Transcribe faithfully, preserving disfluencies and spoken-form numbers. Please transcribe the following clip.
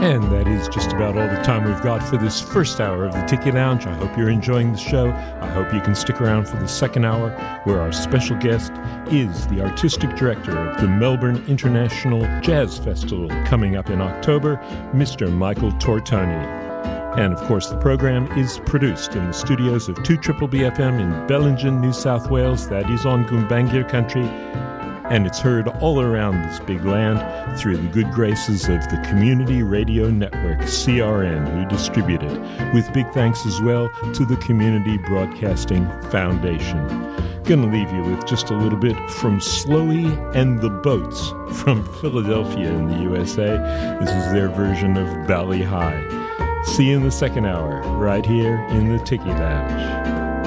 And that is just about all the time we've got for this first hour of the Tiki Lounge. I hope you're enjoying the show. I hope you can stick around for the second hour, where our special guest is the artistic director of the Melbourne International Jazz Festival coming up in October, Mister Michael Tortoni. And of course, the program is produced in the studios of two B B F M in Bellingen, New South Wales. That is on Gumbaynggirr country. And it's heard all around this big land through the good graces of the Community Radio Network, C R N, who distribute it, with big thanks as well to the Community Broadcasting Foundation. Gonna leave you with just a little bit from Slowey and the Boats from Philadelphia in the U S A. This is their version of Bali High. See you in the second hour, right here in the Tiki Lounge.